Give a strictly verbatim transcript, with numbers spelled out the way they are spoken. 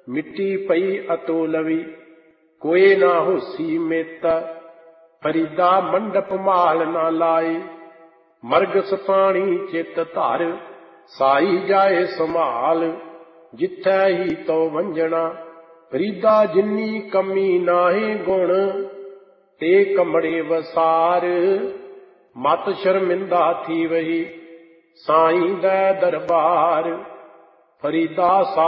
मिट्टी पई अतोलवी, कोई ना होसी मेता। फरीदा मंडप माल ना लाए, मरगस पानी चित धर, साई जाए संभाल, जिथै ही तो वंजना। फरीदा जिन्नी कमी नाहे गुण, ते कमड़े वसार, मत शर्मिंदा थी वही, साईं दै दरबार। फरीदा